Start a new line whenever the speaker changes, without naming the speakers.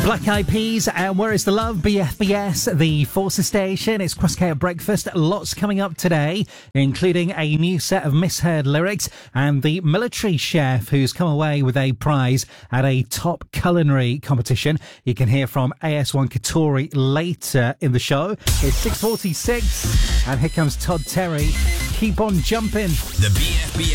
Black Eyed Peas and Where Is the Love? BFBS, the Forces Station. It's Cross K at breakfast. Lots coming up today, including a new set of misheard lyrics and the military chef who's come away with a prize at a top culinary competition. You can hear from AS1 Katori later in the show. It's 6:46 and here comes Todd Terry. Keep on jumping.
The BFBS